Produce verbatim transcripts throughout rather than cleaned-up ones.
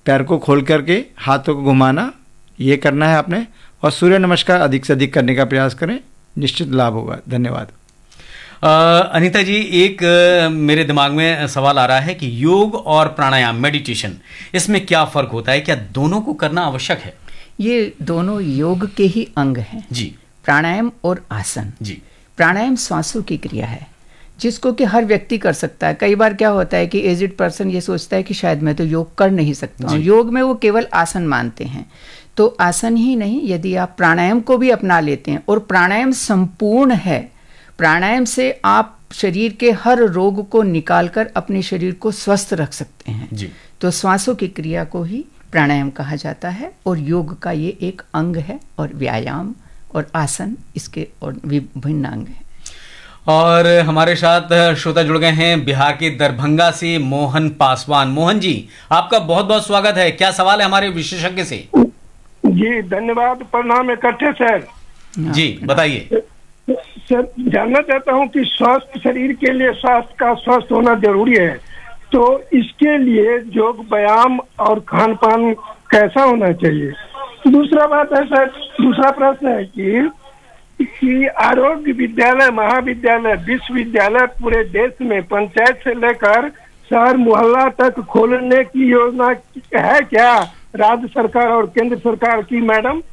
पैर को खोल करके हाथों को घुमाना, ये करना है आपने। और सूर्य नमस्कार अधिक से अधिक करने का प्रयास करें, निश्चित लाभ होगा। धन्यवाद। Uh, अनीता जी, एक uh, मेरे दिमाग में सवाल आ रहा है कि योग और प्राणायाम, मेडिटेशन, इसमें क्या फर्क होता है? क्या दोनों को करना आवश्यक है? ये दोनों योग के ही अंग हैं जी। प्राणायाम और आसन जी। प्राणायाम श्वासों की क्रिया है जिसको कि हर व्यक्ति कर सकता है। कई बार क्या होता है कि एजिड पर्सन ये सोचता है कि शायद मैं तो योग कर नहीं सकता हूँ, योग में वो केवल आसन मानते हैं। तो आसन ही नहीं, यदि आप प्राणायाम को भी अपना लेते हैं, और प्राणायाम संपूर्ण है, प्राणायाम से आप शरीर के हर रोग को निकालकर अपने शरीर को स्वस्थ रख सकते हैं जी। तो श्वासों की क्रिया को ही प्राणायाम कहा जाता है, और योग का ये एक अंग है, और व्यायाम और आसन इसके और विभिन्न अंग हैं। और हमारे साथ श्रोता जुड़ गए हैं बिहार के दरभंगा से मोहन पासवान। मोहन जी, आपका बहुत बहुत स्वागत है। क्या सवाल है हमारे विशेषज्ञ से? जी धन्यवाद, प्रणाम इकट्ठे सर। जी बताइए सर। जानना चाहता हूँ कि स्वस्थ शरीर के लिए स्वास्थ्य का स्वस्थ होना जरूरी है, तो इसके लिए योग, व्यायाम और खान पान कैसा होना चाहिए? दूसरा बात है सर, दूसरा प्रश्न है कि कि आरोग्य विद्यालय, महाविद्यालय, विश्वविद्यालय पूरे देश में पंचायत से लेकर शहर मोहल्ला तक खोलने की योजना है क्या राज्य सरकार और केंद्र सरकार की? मैडम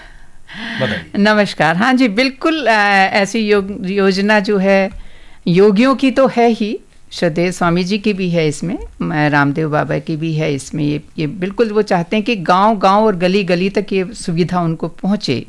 नमस्कार। हाँ जी, बिल्कुल ऐसी योजना जो है योगियों की तो है ही, श्रद्धेय स्वामी जी की भी है इसमें, रामदेव बाबा की भी है इसमें। ये ये बिल्कुल वो चाहते हैं कि गांव गांव और गली गली तक ये सुविधा उनको पहुंचे।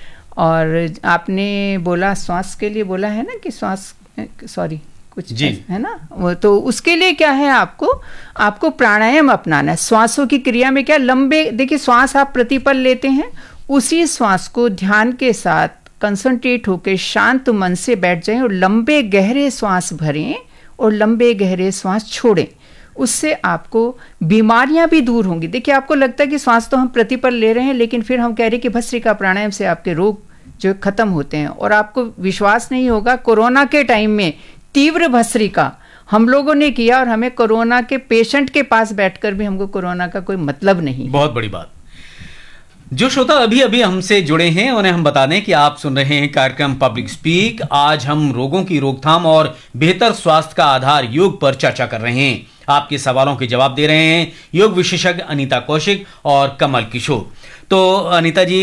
और आपने बोला श्वास के लिए बोला है ना कि श्वास, सॉरी कुछ जी है ना वो, तो उसके लिए क्या है, आपको आपको प्राणायाम अपनाना है। श्वासों की क्रिया में क्या लंबे, देखिए श्वास आप प्रतिपल लेते हैं, उसी श्वास को ध्यान के साथ कंसंट्रेट होकर शांत मन से बैठ जाएं और लंबे गहरे श्वास भरें और लंबे गहरे श्वास छोड़ें। उससे आपको बीमारियां भी दूर होंगी। देखिए आपको लगता है कि श्वास तो हम प्रतिपल ले रहे हैं, लेकिन फिर हम कह रहे हैं कि भस्त्रिका प्राणायाम से आपके रोग जो खत्म होते हैं। और आपको विश्वास नहीं होगा, कोरोना के टाइम में तीव्र भस्त्रिका हम लोगों ने किया और हमें कोरोना के पेशेंट के पास बैठकर भी हमको कोरोना का कोई मतलब नहीं। बहुत बड़ी बात। जो श्रोता अभी अभी हमसे जुड़े हैं उन्हें हम बता दें कि आप सुन रहे हैं कार्यक्रम पब्लिक स्पीक। आज हम रोगों की रोकथाम और बेहतर स्वास्थ्य का आधार योग पर चर्चा कर रहे हैं। आपके सवालों के जवाब दे रहे हैं योग विशेषज्ञ अनीता कौशिक और कमल किशोर। तो अनीता जी,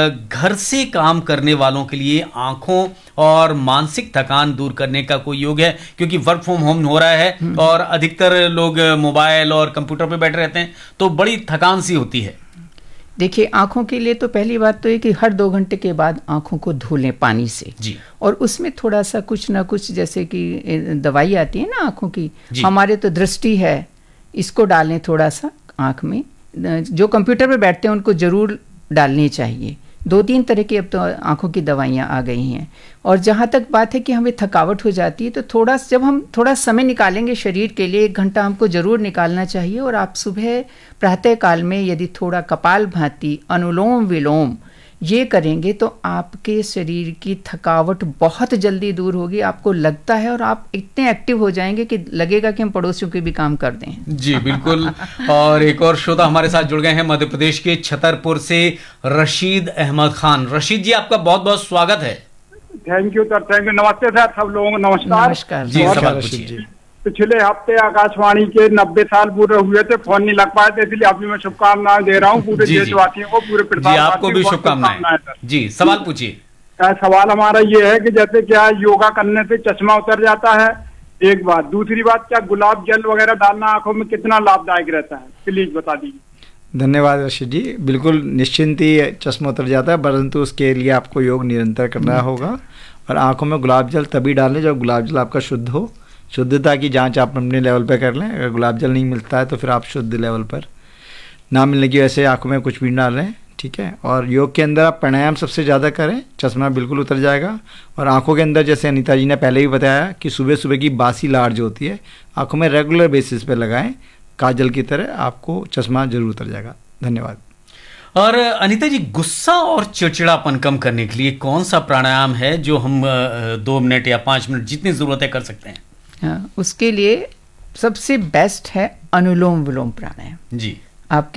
घर से काम करने वालों के लिए आंखों और मानसिक थकान दूर करने का कोई योग है? क्योंकि वर्क फ्रॉम होम हो रहा है और अधिकतर लोग मोबाइल और कंप्यूटर पे बैठे रहते हैं, तो बड़ी थकान सी होती है। देखिए आंखों के लिए तो पहली बात तो ये कि हर दो घंटे के बाद आंखों को धो लें पानी से जी। और उसमें थोड़ा सा कुछ ना कुछ, जैसे कि दवाई आती है ना आंखों की, हमारे तो दृष्टि है, इसको डालें थोड़ा सा आंख में। जो कंप्यूटर पे बैठते हैं उनको जरूर डालनी चाहिए। दो तीन तरह की अब तो आंखों की दवाइयाँ आ गई हैं। और जहाँ तक बात है कि हमें थकावट हो जाती है, तो थोड़ा जब हम थोड़ा समय निकालेंगे शरीर के लिए, एक घंटा हमको ज़रूर निकालना चाहिए। और आप सुबह प्रातः काल में यदि थोड़ा कपालभाति, अनुलोम विलोम ये करेंगे तो आपके शरीर की थकावट बहुत जल्दी दूर होगी, आपको लगता है, और आप इतने एक्टिव हो जाएंगे कि लगेगा कि हम पड़ोसियों के भी काम कर दें। जी बिल्कुल। और एक और श्रोता हमारे साथ जुड़ गए हैं मध्य प्रदेश के छतरपुर से रशीद अहमद खान। रशीद जी, आपका बहुत बहुत स्वागत है। Thank you sir, thank you. नमस्ते सर, सब लोगों को नमस्कार। नमस्कार जी, सवाल पूछिए। पिछले हफ्ते आकाशवाणी के नब्बे साल पूरे हुए थे, फोन नहीं लग पाए थे, इसलिए अभी मैं शुभकामनाएं दे रहा हूँ पूरे देशवासियों को, पूरे जी, आपको भी शुभकामनाएं। जी सवाल पूछिए। सवाल हमारा ये है कि जैसे क्या योगा करने से चश्मा उतर जाता है, एक बात। दूसरी बात, क्या गुलाब जल वगैरह डालना आंखों में कितना लाभदायक रहता है, प्लीज बता दीजिए। धन्यवाद रशीद जी। बिल्कुल निश्चिंत ही चश्मा उतर जाता है, परंतु उसके लिए आपको योग निरंतर करना होगा। और आंखों में गुलाब जल तभी डालें जब गुलाब जल आपका शुद्ध हो। शुद्धता की जांच आप अपने लेवल पर कर लें। अगर गुलाब जल नहीं मिलता है तो फिर आप शुद्ध लेवल पर, ना मिलने की वजह से आंखों में कुछ भी ना डालें, ठीक है। और योग के अंदर आप प्राणायाम सबसे ज़्यादा करें, चश्मा बिल्कुल उतर जाएगा। और आंखों के अंदर, जैसे अनीता जी ने पहले भी बताया कि सुबह सुबह की बासी लार जो होती है आंखों में रेगुलर बेसिस पे लगाएं, काजल की तरह, आपको चश्मा जरूर उतर जाएगा। धन्यवाद। और अनीता जी, गुस्सा और चिड़चिड़ापन कम करने के लिए कौन सा प्राणायाम है जो हम दो मिनट या पाँच मिनट जितनी ज़रूरत है कर सकते हैं? हाँ, उसके लिए सबसे बेस्ट है अनुलोम विलोम प्राणायाम। जी। आप